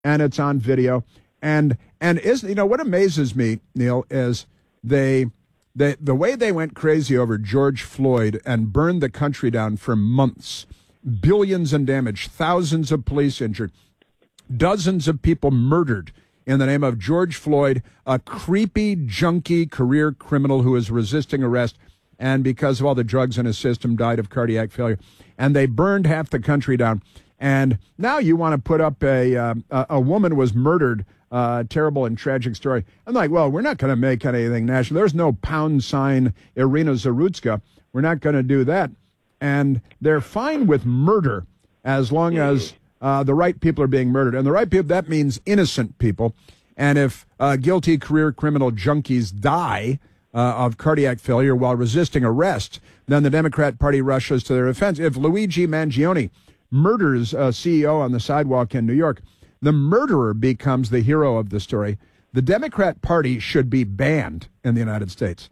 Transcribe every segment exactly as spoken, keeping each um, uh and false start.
and it's on video. And and is you know what amazes me, Neil, is they they the way they went crazy over George Floyd and burned the country down for months, billions in damage, thousands of police injured, dozens of people murdered in the name of George Floyd, a creepy, junkie career criminal who was resisting arrest and because of all the drugs in his system died of cardiac failure. And they burned half the country down. And now you want to put up a uh, a, a woman was murdered, uh, terrible and tragic story. I'm like, well, we're not going to make anything national. There's no pound sign Irina Zarutska. We're not going to do that. And they're fine with murder as long as uh, the right people are being murdered. And the right people, that means innocent people. And if uh, guilty career criminal junkies die uh, of cardiac failure while resisting arrest, then the Democrat Party rushes to their defense. If Luigi Mangione murders a C E O on the sidewalk in New York, the murderer becomes the hero of the story. The Democrat Party should be banned in the United States.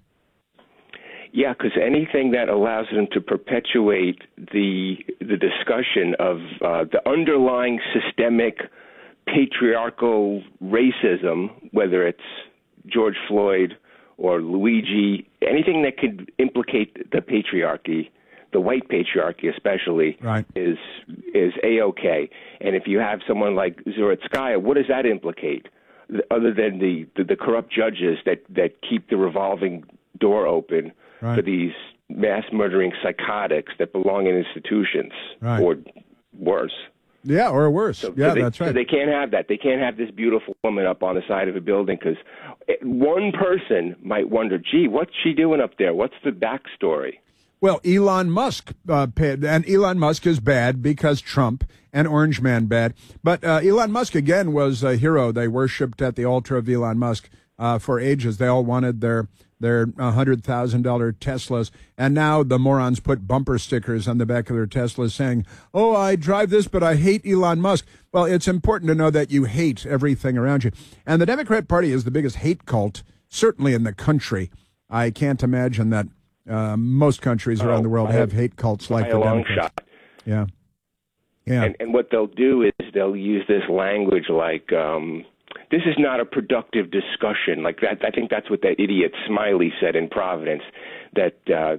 Yeah, because anything that allows them to perpetuate the the discussion of uh, the underlying systemic patriarchal racism, whether it's George Floyd or Luigi, anything that could implicate the patriarchy, the white patriarchy especially, right, is is A-OK. And if you have someone like Zarutskaya, what does that implicate? Other than the, the, the corrupt judges that, that keep the revolving door open right. for these mass murdering psychotics that belong in institutions, right. or worse. Yeah, or worse. So, yeah, so they, that's right. So they can't have that. They can't have this beautiful woman up on the side of a building because one person might wonder, gee, what's she doing up there? What's the backstory? Well, Elon Musk, uh, paid, and Elon Musk is bad because Trump and Orange Man bad. But uh, Elon Musk, again, was a hero. They worshipped at the altar of Elon Musk uh, for ages. They all wanted their their one hundred thousand dollars Teslas. And now the morons put bumper stickers on the back of their Teslas saying, oh, I drive this, but I hate Elon Musk. Well, it's important to know that you hate everything around you. And the Democrat Party is the biggest hate cult, certainly in the country. I can't imagine that uh, most countries around oh, the world have hate cults like the Democrats. Shot. Yeah. Yeah. And, and what they'll do is they'll use this language like, um, this is not a productive discussion. Like that, I think that's what that idiot Smiley said in Providence, that uh,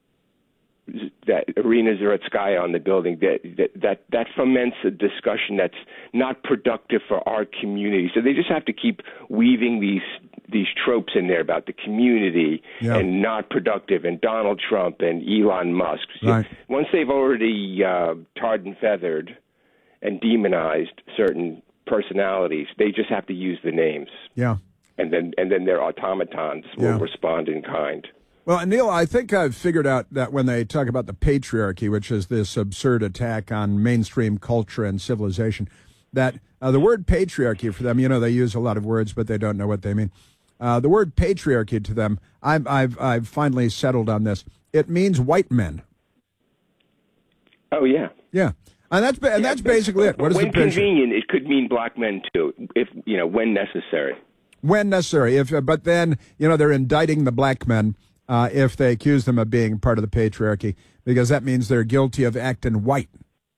that Irina Zarutskaya on the building, that, that that that foments a discussion that's not productive for our community. So they just have to keep weaving these these tropes in there about the community yeah. and not productive, and Donald Trump and Elon Musk. Right. Once they've already uh, tarred and feathered and demonized certain personalities, they just have to use the names. Yeah. And then and then their automatons will yeah. respond in kind. Well, Neil, I think I've figured out that when they talk about the patriarchy, which is this absurd attack on mainstream culture and civilization, that uh, the word patriarchy for them, you know, they use a lot of words, but they don't know what they mean. Uh, the word patriarchy to them, I've, I've, I've finally settled on this. It means white men. Oh, yeah. Yeah. And that's and yeah, that's basically it. What is when the picture? Convenient, it could mean black men too, if you know, when necessary. When necessary, if but then you know they're indicting the black men uh, if they accuse them of being part of the patriarchy, because that means they're guilty of acting white.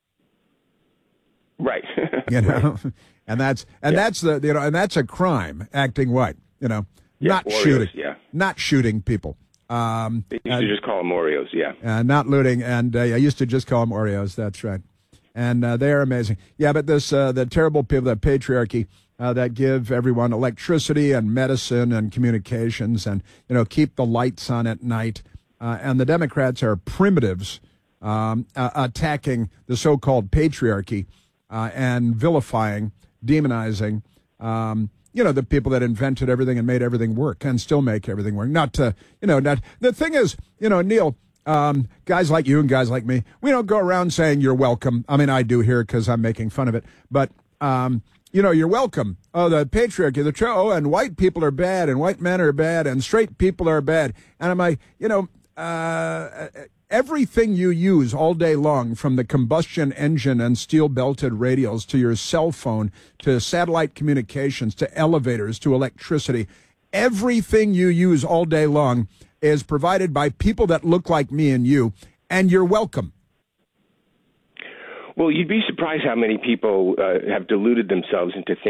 Right. You know, right. and that's and yeah. that's the you know and that's a crime, acting white. You know, yeah, not Oreos, shooting, yeah. not shooting people. Um, they used uh, to just call them Oreos, yeah. Uh, not looting, and uh, I used to just call them Oreos. That's right. And uh, they are amazing. Yeah, but this uh, the terrible people, that patriarchy uh, that give everyone electricity and medicine and communications and, you know, keep the lights on at night. Uh, and the Democrats are primitives um, uh, attacking the so-called patriarchy uh, and vilifying, demonizing, um, you know, the people that invented everything and made everything work and still make everything work. Not to, you know, not the thing is, you know, Neil, Um, guys like you and guys like me, we don't go around saying you're welcome. I mean, I do here because I'm making fun of it. But, um, you know, you're welcome. Oh, the patriarchy, the tro- oh, and white people are bad, and white men are bad, and straight people are bad. And I'm like, you know, uh, everything you use all day long, from the combustion engine and steel-belted radials to your cell phone to satellite communications to elevators to electricity, everything you use all day long is provided by people that look like me and you, and you're welcome. Well, you'd be surprised how many people uh, have deluded themselves into thinking